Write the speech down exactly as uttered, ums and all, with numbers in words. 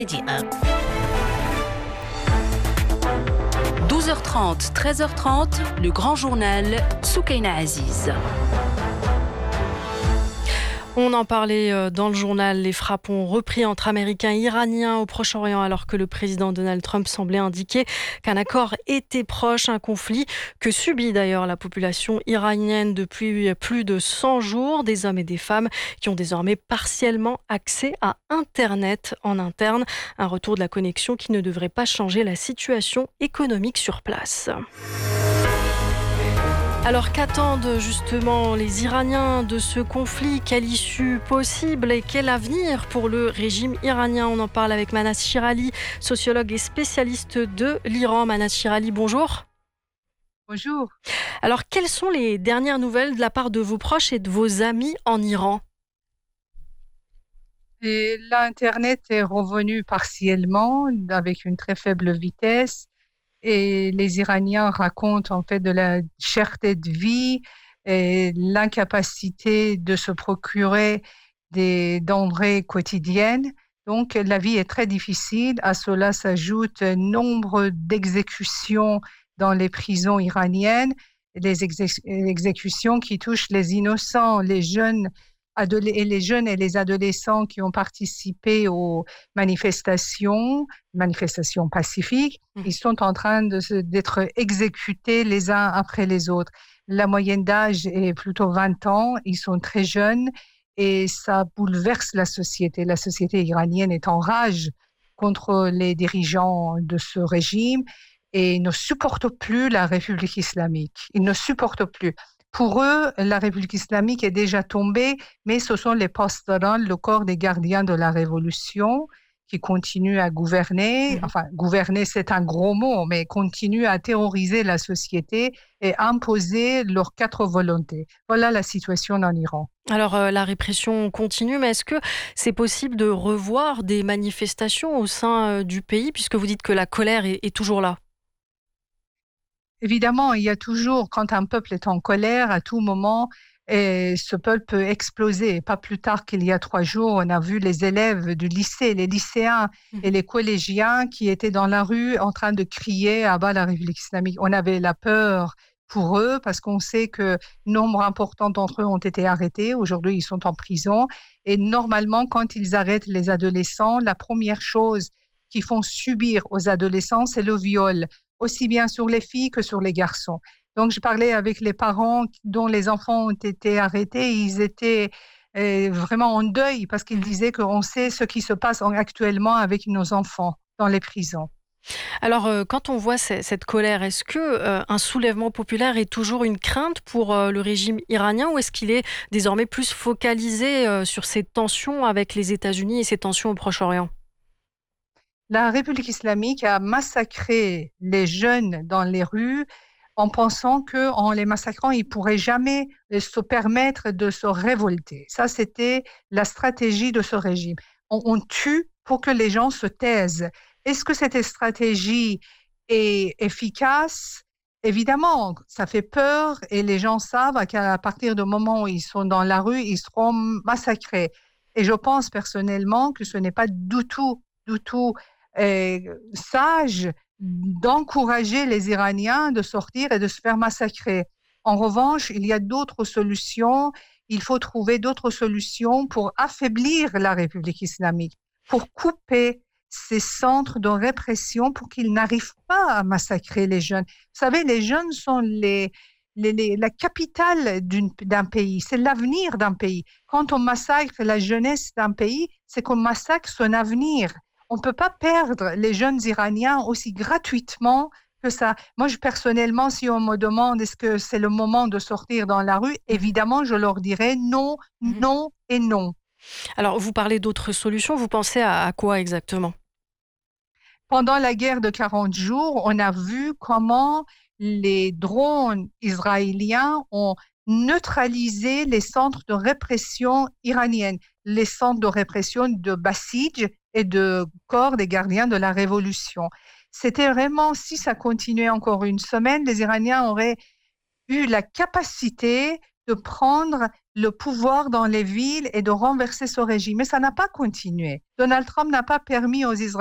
douze heures trente, treize heures trente, le grand journal, Soukaina Aziz. On en parlait dans le journal, les frappes ont repris entre Américains et Iraniens au Proche-Orient alors que le président Donald Trump semblait indiquer qu'un accord était proche, un conflit que subit d'ailleurs la population iranienne depuis plus de cent jours, des hommes et des femmes qui ont désormais partiellement accès à Internet en interne, un retour de la connexion qui ne devrait pas changer la situation économique sur place. Alors qu'attendent justement les Iraniens de ce conflit? Quelle issue possible et quel avenir pour le régime iranien? On en parle avec Manas Shirali, sociologue et spécialiste de l'Iran. Manas Shirali, bonjour. Bonjour. Alors quelles sont les dernières nouvelles de la part de vos proches et de vos amis en Iran? Et l'Internet est revenu partiellement avec une très faible vitesse. Et les Iraniens racontent en fait de la cherté de vie et l'incapacité de se procurer des denrées quotidiennes. Donc la vie est très difficile. À cela s'ajoute nombre d'exécutions dans les prisons iraniennes, les exé- exécutions qui touchent les innocents, les jeunes et les jeunes et les adolescents qui ont participé aux manifestations, manifestations pacifiques, mmh. Ils sont en train de se, d'être exécutés les uns après les autres. La moyenne d'âge est plutôt vingt ans, ils sont très jeunes et ça bouleverse la société. La société iranienne est en rage contre les dirigeants de ce régime et ne supporte plus la République islamique. Ils ne supportent plus. Pour eux, la République islamique est déjà tombée, mais ce sont les pastorans, le corps des gardiens de la révolution, qui continuent à gouverner. Mmh. Enfin, gouverner, c'est un gros mot, mais continuent à terroriser la société et imposer leurs quatre volontés. Voilà la situation en Iran. Alors, euh, la répression continue, mais est-ce que c'est possible de revoir des manifestations au sein euh, du pays, puisque vous dites que la colère est, est toujours là? Évidemment, il y a toujours, quand un peuple est en colère, à tout moment, et ce peuple peut exploser. Pas plus tard qu'il y a trois jours, on a vu les élèves du lycée, les lycéens mmh. et les collégiens qui étaient dans la rue en train de crier « à bas la République islamique ». On avait la peur pour eux parce qu'on sait que nombre important d'entre eux ont été arrêtés. Aujourd'hui, ils sont en prison. Et normalement, quand ils arrêtent les adolescents, la première chose qu'ils font subir aux adolescents, c'est le viol, aussi bien sur les filles que sur les garçons. Donc, je parlais avec les parents dont les enfants ont été arrêtés. Ils étaient euh, vraiment en deuil parce qu'ils disaient qu'on sait ce qui se passe actuellement avec nos enfants dans les prisons. Alors, euh, quand on voit c- cette colère, est-ce que euh, un soulèvement populaire est toujours une crainte pour euh, le régime iranien ou est-ce qu'il est désormais plus focalisé euh, sur ces tensions avec les États-Unis et ces tensions au Proche-Orient ? La République islamique a massacré les jeunes dans les rues en pensant qu'en les massacrant, ils ne pourraient jamais se permettre de se révolter. Ça, c'était la stratégie de ce régime. On, on tue pour que les gens se taisent. Est-ce que cette stratégie est efficace? Évidemment, ça fait peur et les gens savent qu'à partir du moment où ils sont dans la rue, ils seront massacrés. Et je pense personnellement que ce n'est pas du tout, du tout euh, sage d'encourager les Iraniens de sortir et de se faire massacrer. En revanche, il y a d'autres solutions. Il faut trouver d'autres solutions pour affaiblir la République islamique, pour couper ces centres de répression pour qu'ils n'arrivent pas à massacrer les jeunes. Vous savez, les jeunes sont les, les, les, la capitale d'une, d'un pays, c'est l'avenir d'un pays. Quand on massacre la jeunesse d'un pays, c'est qu'on massacre son avenir. On ne peut pas perdre les jeunes Iraniens aussi gratuitement que ça. Moi, je, personnellement, si on me demande est-ce que c'est le moment de sortir dans la rue, évidemment, je leur dirais non, non et non. Alors, vous parlez d'autres solutions, vous pensez à, à quoi exactement ? Pendant la guerre de quarante jours, on a vu comment les drones israéliens ont neutralisé les centres de répression iraniennes, les centres de répression de Basij et de corps des gardiens de la révolution. C'était vraiment, si ça continuait encore une semaine, les Iraniens auraient eu la capacité de prendre le pouvoir dans les villes et de renverser ce régime. Mais ça n'a pas continué. Donald Trump n'a pas permis aux Israéliens